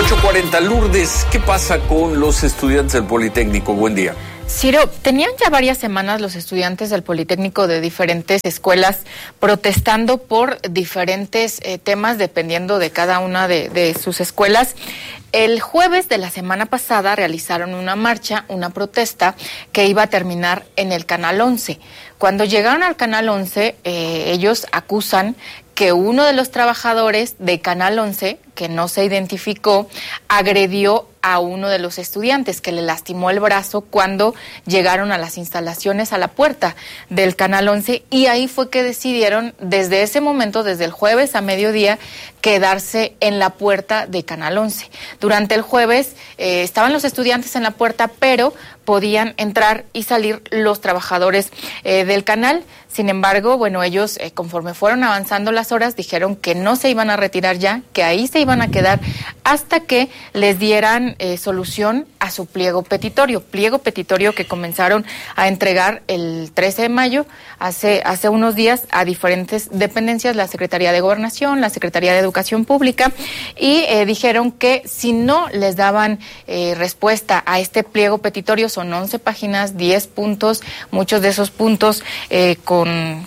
8:40, Lourdes, ¿qué pasa con los estudiantes del Politécnico? Buen día. Ciro, tenían ya varias semanas los estudiantes del Politécnico de diferentes escuelas protestando por diferentes temas dependiendo de cada una de sus escuelas. El jueves de la semana pasada realizaron una marcha, una protesta que iba a terminar en el Canal 11. Cuando llegaron al Canal 11, ellos acusan que uno de los trabajadores de Canal 11, que no se identificó, agredió a uno de los estudiantes, que le lastimó el brazo cuando llegaron a las instalaciones, a la puerta del Canal 11, y ahí fue que decidieron, desde ese momento, desde el jueves a mediodía, quedarse en la puerta de Canal 11. Durante el jueves estaban los estudiantes en la puerta, pero podían entrar y salir los trabajadores del canal. Sin embargo, bueno, ellos conforme fueron avanzando las horas dijeron que no se iban a retirar ya, que ahí se iban a quedar hasta que les dieran solución a su pliego petitorio que comenzaron a entregar el 13 de mayo, hace unos días, a diferentes dependencias, la Secretaría de Gobernación, la Secretaría de Educación Pública, y dijeron que si no les daban respuesta a este pliego petitorio, son 11 páginas, 10 puntos, muchos de esos puntos con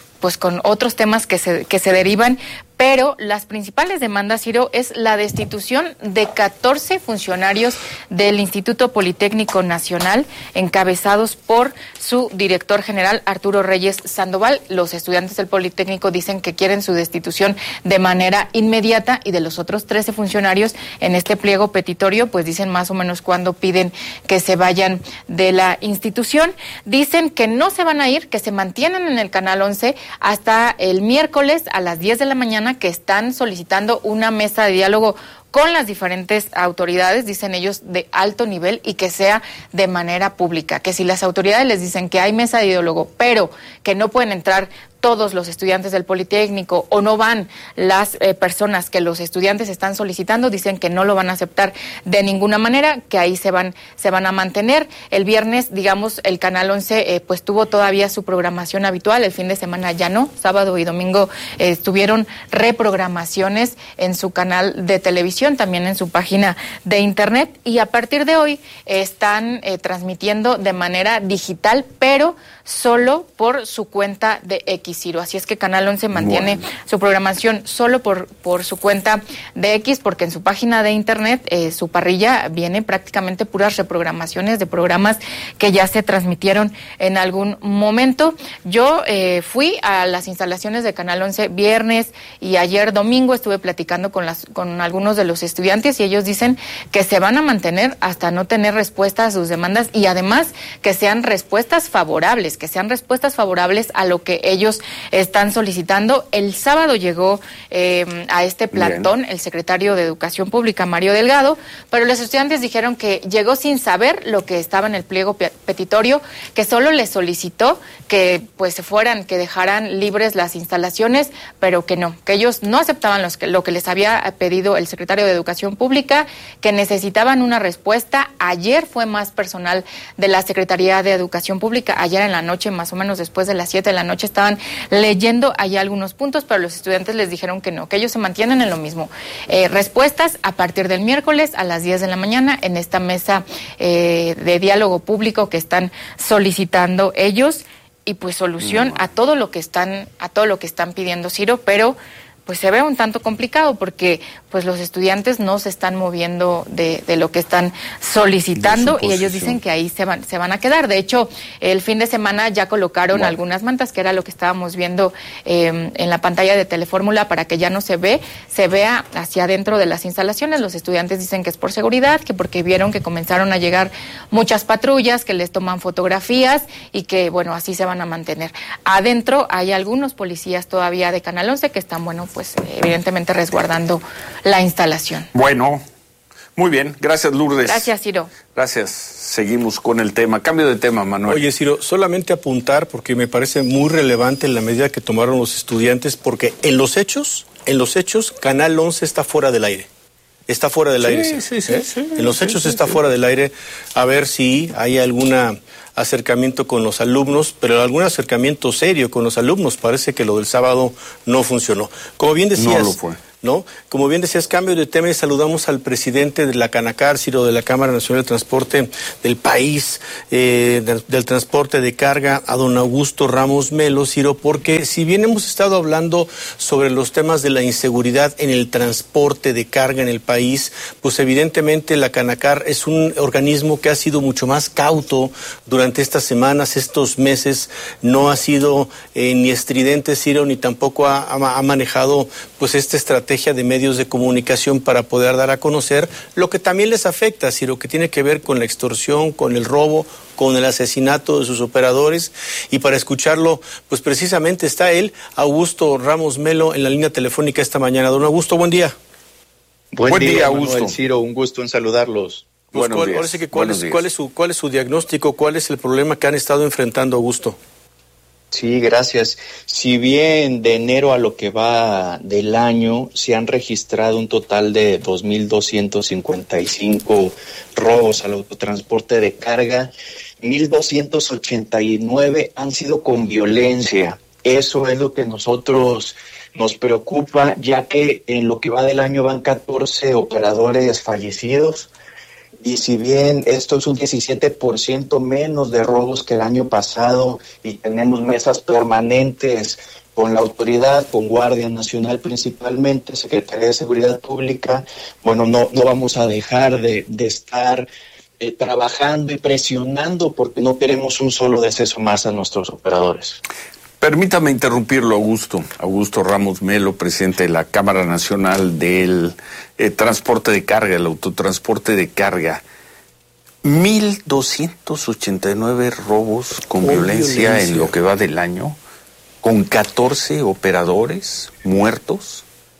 otros temas que se derivan, pero las principales demandas, Ciro, es la destitución de 14 funcionarios del Instituto Politécnico Nacional, encabezados por su director general, Arturo Reyes Sandoval. Los estudiantes del Politécnico dicen que quieren su destitución de manera inmediata, y de los otros 13 funcionarios en este pliego petitorio, pues dicen más o menos cuándo piden que se vayan de la institución. Dicen que no se van a ir, que se mantienen en el Canal 11 hasta el miércoles a las 10 de la mañana, que están solicitando una mesa de diálogo con las diferentes autoridades, dicen ellos, de alto nivel, y que sea de manera pública, que si las autoridades les dicen que hay mesa de diálogo, pero que no pueden entrar todos los estudiantes del Politécnico o no van las personas que los estudiantes están solicitando, dicen que no lo van a aceptar de ninguna manera, que ahí se van a mantener. El viernes, digamos, el Canal 11 pues tuvo todavía su programación habitual, el fin de semana ya no, sábado y domingo tuvieron reprogramaciones en su canal de televisión, también en su página de internet, y a partir de hoy están transmitiendo de manera digital, pero solo por su cuenta de X, Ciro. Así es que Canal 11 mantiene su programación solo por su cuenta de X, porque en su página de internet, su parrilla viene prácticamente puras reprogramaciones de programas que ya se transmitieron en algún momento. Yo fui a las instalaciones de Canal 11 viernes y ayer domingo, estuve platicando con algunos de los estudiantes, y ellos dicen que se van a mantener hasta no tener respuesta a sus demandas, y además que sean respuestas favorables a lo que ellos están solicitando. El sábado llegó a este plantón el secretario de Educación Pública, Mario Delgado, pero los estudiantes dijeron que llegó sin saber lo que estaba en el pliego petitorio, que solo les solicitó que pues se fueran, que dejaran libres las instalaciones, pero que no, que ellos no aceptaban lo que les había pedido el secretario de Educación Pública, que necesitaban una respuesta. Ayer fue más personal de la Secretaría de Educación Pública, ayer en la noche, más o menos después de las 7 de la noche, estaban leyendo allá algunos puntos, pero los estudiantes les dijeron que no, que ellos se mantienen en lo mismo. Respuestas a partir del miércoles a las 10 de la mañana en esta mesa de diálogo público que están solicitando ellos, y pues solución a todo lo que están pidiendo, Ciro, pero pues se ve un tanto complicado porque pues los estudiantes no se están moviendo de lo que están solicitando, y ellos dicen que ahí se van a quedar. De hecho, el fin de semana ya colocaron algunas mantas, que era lo que estábamos viendo en la pantalla de Telefórmula, para que ya no se vea hacia adentro de las instalaciones. Los estudiantes dicen que es por seguridad, que porque vieron que comenzaron a llegar muchas patrullas que les toman fotografías, y que bueno, así se van a mantener. Adentro hay algunos policías todavía de Canal 11 que están, bueno, pues evidentemente resguardando la instalación. Bueno, muy bien. Gracias, Lourdes. Gracias, Ciro. Gracias. Seguimos con el tema. Cambio de tema, Manuel. Oye, Ciro, solamente apuntar, porque me parece muy relevante la medida que tomaron los estudiantes, porque en los hechos, Canal 11 está fuera del aire. Está fuera del aire. Sí. En los hechos está fuera del aire. A ver si hay algún acercamiento con los alumnos, pero algún acercamiento serio con los alumnos. Parece que lo del sábado no funcionó. Como bien decías, no lo fue. ¿no? Como bien decías, cambio de tema y saludamos al presidente de la Canacar, Ciro, de la Cámara Nacional de Transporte del país, del transporte de carga, a don Augusto Ramos Melo, Ciro, porque si bien hemos estado hablando sobre los temas de la inseguridad en el transporte de carga en el país, pues evidentemente la Canacar es un organismo que ha sido mucho más cauto durante estas semanas, estos meses, no ha sido ni estridente, Ciro, ni tampoco ha manejado pues esta estrategia de medios de comunicación para poder dar a conocer lo que también les afecta, Ciro, que tiene que ver con la extorsión, con el robo, con el asesinato de sus operadores. Y para escucharlo, pues precisamente está él, Augusto Ramos Melo, en la línea telefónica esta mañana. Don Augusto, buen día. Buen día, Augusto. Ciro, un gusto en saludarlos. Pues, ahora sí que ¿cuál es su diagnóstico? ¿Cuál es el problema que han estado enfrentando, Augusto? Sí, gracias. Si bien de enero a lo que va del año se han registrado un total de 2.255 robos al autotransporte de carga, 1.289 han sido con violencia. Eso es lo que nosotros nos preocupa, ya que en lo que va del año van 14 operadores fallecidos. Y si bien esto es un 17% menos de robos que el año pasado y tenemos mesas permanentes con la autoridad, con Guardia Nacional principalmente, Secretaría de Seguridad Pública, bueno, no vamos a dejar de estar trabajando y presionando porque no queremos un solo deceso más a nuestros operadores. Permítame interrumpirlo, Augusto Ramos Melo, presidente de la Cámara Nacional del Transporte de Carga, el autotransporte de carga. 1.289 robos con violencia en lo que va del año, con 14 operadores muertos.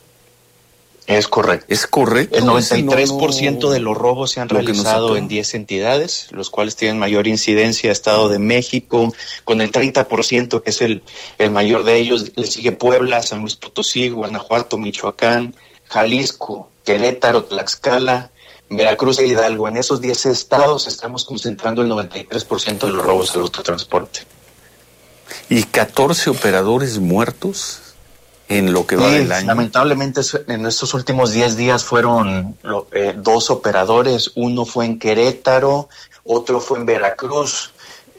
Es correcto. ¿Es correcto? El 93% de los robos se han realizado en 10 entidades, los cuales tienen mayor incidencia: Estado de México, con el 30%, que es el mayor de ellos. Le sigue Puebla, San Luis Potosí, Guanajuato, Michoacán, Jalisco, Querétaro, Tlaxcala, Veracruz e Hidalgo. En esos 10 estados estamos concentrando el 93% de los robos al autotransporte. ¿Y 14 operadores muertos en lo que va del año? Lamentablemente en estos últimos 10 días fueron 2 operadores. Uno fue en Querétaro, otro fue en Veracruz.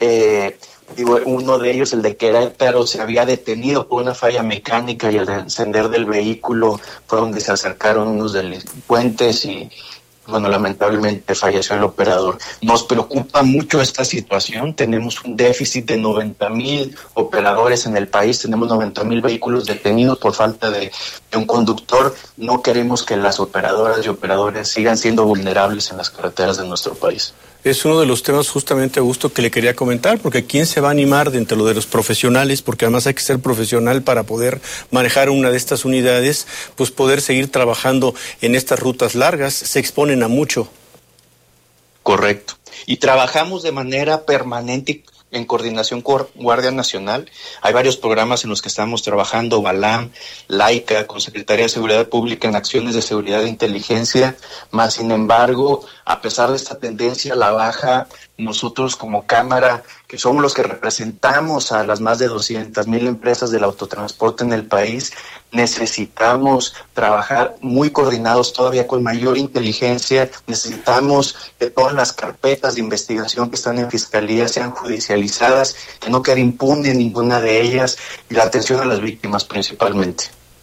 Uno de ellos, el de Querétaro, se había detenido por una falla mecánica y al encender del vehículo fue donde se acercaron unos delincuentes y, bueno, lamentablemente falleció el operador. Nos preocupa mucho esta situación. Tenemos un déficit de 90,000 operadores en el país. Tenemos 90,000 vehículos detenidos por falta de un conductor. No queremos que las operadoras y operadores sigan siendo vulnerables en las carreteras de nuestro país. Es uno de los temas justamente, Augusto, que le quería comentar, porque ¿quién se va a animar de entre lo de los profesionales? Porque además hay que ser profesional para poder manejar una de estas unidades, pues poder seguir trabajando en estas rutas largas, se exponen a mucho. Correcto. Y trabajamos de manera permanente en coordinación con Guardia Nacional. Hay varios programas en los que estamos trabajando, Balam, Laica, con Secretaría de Seguridad Pública en acciones de seguridad e inteligencia. Más sin embargo, a pesar de esta tendencia a la baja, nosotros como Cámara, que somos los que representamos a las más de 200,000 empresas del autotransporte en el país, necesitamos trabajar muy coordinados, todavía con mayor inteligencia. Necesitamos que todas las carpetas de investigación que están en Fiscalía sean judicializadas, que no quede impune ninguna de ellas, y la atención a las víctimas principalmente.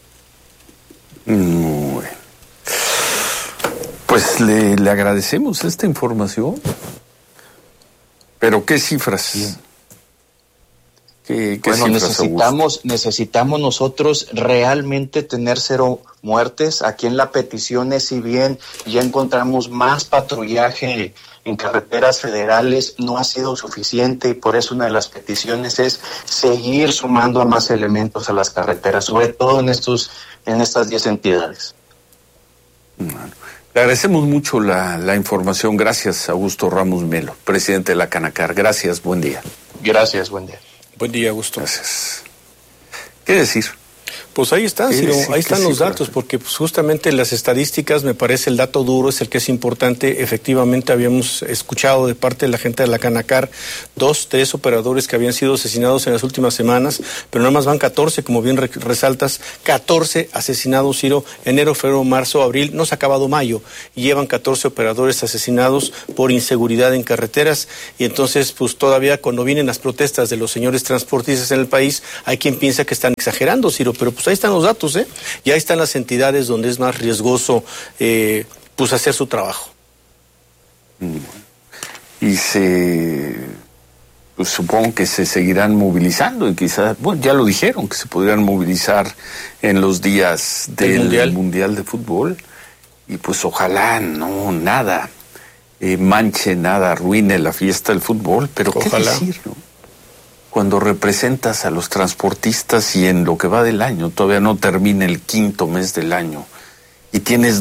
Muy bueno. Pues le agradecemos esta información. Pero ¿qué cifras? Sí. ¿Qué bueno, cifras, necesitamos nosotros realmente tener 0 muertes. Aquí en la petición si bien ya encontramos más patrullaje en carreteras federales, no ha sido suficiente, y por eso una de las peticiones es seguir sumando a más elementos a las carreteras, sobre todo en estas 10 entidades. Bueno, le agradecemos mucho la información. Gracias, Augusto Ramos Melo, presidente de la Canacar. Gracias, buen día. Gracias, buen día. Buen día, Augusto. Gracias. ¿Qué decir? Pues ahí están, Ciro, ahí están los datos, porque pues, justamente las estadísticas, me parece el dato duro es el que es importante. Efectivamente habíamos escuchado de parte de la gente de la Canacar 3 operadores que habían sido asesinados en las últimas semanas, pero nada más van 14, como bien resaltas, 14 asesinados, Ciro, enero, febrero, marzo, abril, no se ha acabado mayo, y llevan 14 operadores asesinados por inseguridad en carreteras, y entonces pues todavía cuando vienen las protestas de los señores transportistas en el país, hay quien piensa que están exagerando, Ciro, pero pues ahí están los datos, y ahí están las entidades donde es más riesgoso pues hacer su trabajo. Y pues supongo que se seguirán movilizando y quizás, bueno, ya lo dijeron, que se podrían movilizar en los días del Mundial de Fútbol, y pues ojalá nada manche, nada arruine la fiesta del fútbol, pero ojalá. ¿Qué decir, no? Cuando representas a los transportistas y en lo que va del año, todavía no termina el 5º mes del año, y tienes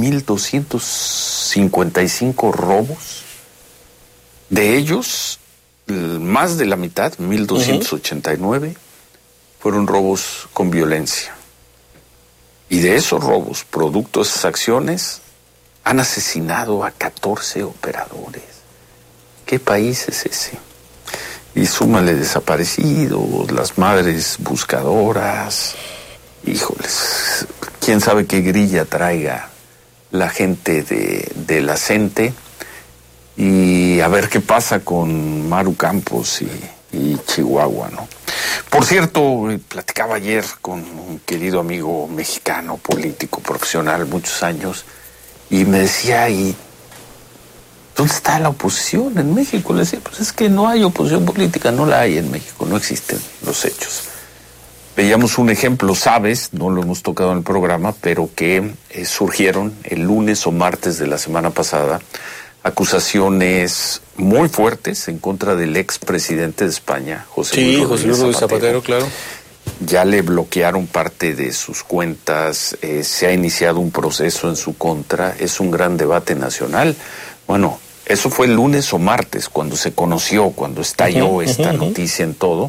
2,255 robos, de ellos, más de la mitad, 1,289, fueron robos con violencia. Y de esos robos, producto de esas acciones, han asesinado a 14 operadores. ¿Qué país es ese? Y súmale desaparecidos, las madres buscadoras. Híjoles, quién sabe qué grilla traiga la gente de la CENTE, y a ver qué pasa con Maru Campos y Chihuahua, ¿no? Por cierto, platicaba ayer con un querido amigo mexicano, político, profesional, muchos años, y me decía, ¿dónde está la oposición en México? Le decía, pues es que no hay oposición política, no la hay en México, no existen los hechos. Veíamos un ejemplo, sabes, no lo hemos tocado en el programa, pero que surgieron el lunes o martes de la semana pasada acusaciones muy fuertes en contra del expresidente de España, José Luis Rodríguez Zapatero, claro. Ya le bloquearon parte de sus cuentas, se ha iniciado un proceso en su contra, es un gran debate nacional. Bueno, eso fue el lunes o martes, cuando se conoció, cuando estalló esta noticia en todo.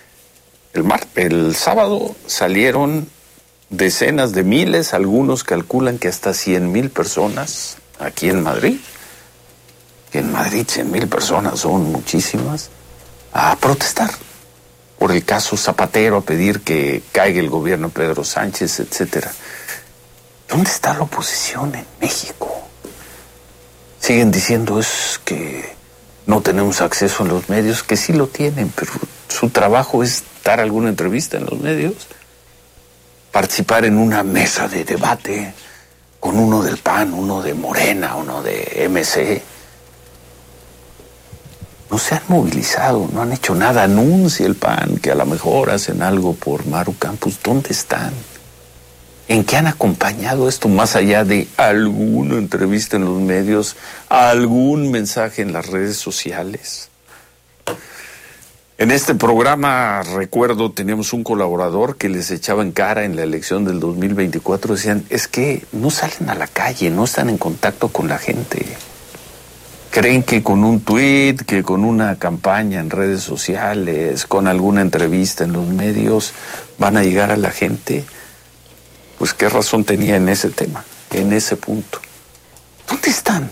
El sábado salieron decenas de miles, algunos calculan que hasta 100,000 personas aquí en Madrid. Que en Madrid 100,000 personas son muchísimas, a protestar por el caso Zapatero, a pedir que caiga el gobierno de Pedro Sánchez, etcétera. ¿Dónde está la oposición en México? Siguen diciendo es que no tenemos acceso a los medios, que sí lo tienen, pero su trabajo es dar alguna entrevista en los medios, participar en una mesa de debate con uno del PAN, uno de Morena, uno de MC. No se han movilizado, no han hecho nada. Anuncia el PAN que a lo mejor hacen algo por Maru Campos. ¿Dónde están? ¿En qué han acompañado esto? Más allá de alguna entrevista en los medios, algún mensaje en las redes sociales. En este programa, recuerdo, teníamos un colaborador que les echaba en cara en la elección del 2024. Decían, es que no salen a la calle, no están en contacto con la gente. Creen que con un tuit, que con una campaña en redes sociales, con alguna entrevista en los medios, van a llegar a la gente. Pues qué razón tenía en ese tema, en ese punto. ¿Dónde están?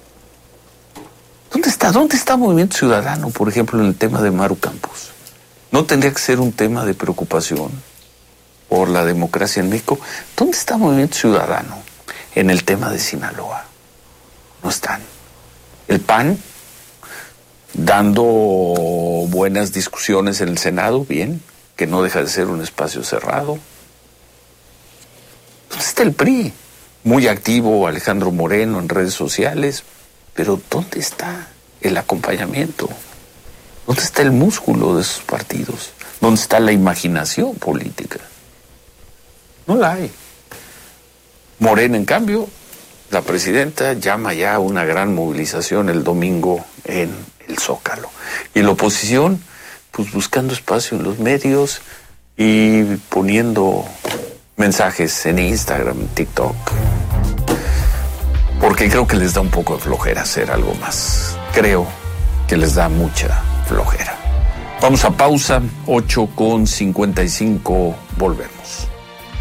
¿Dónde está Movimiento Ciudadano, por ejemplo, en el tema de Maru Campos? ¿No tendría que ser un tema de preocupación por la democracia en México? ¿Dónde está Movimiento Ciudadano en el tema de Sinaloa? No están. El PAN, dando buenas discusiones en el Senado, bien, que no deja de ser un espacio cerrado. ¿Dónde está el PRI? Muy activo Alejandro Moreno en redes sociales, pero ¿dónde está el acompañamiento? ¿Dónde está el músculo de esos partidos? ¿Dónde está la imaginación política? No la hay. Morena, en cambio, la presidenta llama ya a una gran movilización el domingo en el Zócalo. Y la oposición, pues buscando espacio en los medios y poniendo mensajes en Instagram, en TikTok. Porque creo que les da un poco de flojera hacer algo más. Creo que les da mucha flojera. Vamos a pausa, 8:55, volvemos.